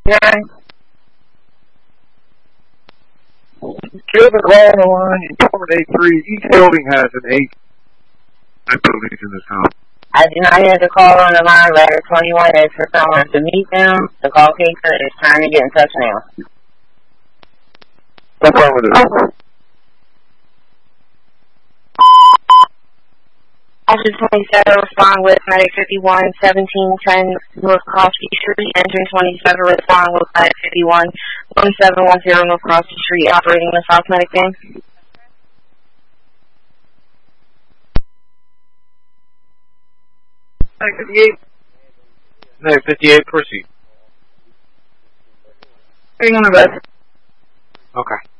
Yeah. Give a call on the line in 883. Each building has an 8 buildings in this house. I do not hear the call on the line. Letter 21 is for someone to meet them. The call caser is trying to get in touch now. What's wrong with it? Officer 27 respond with Medic 51, 1710 North Crosby Street. Engine 27 respond with Medic 51, 1710 North Crosby Street, operating the South Medic van. Medic 58, proceed. Hang on a bit. Okay.